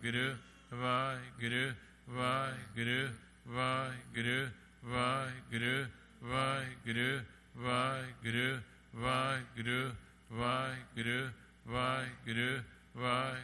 Vaheguru, Vaheguru, Vaheguru, Vaheguru, Vaheguru, Vaheguru, Vaheguru, Vaheguru, Vaheguru, Vaheguru, Vaheguru, Vaheguru,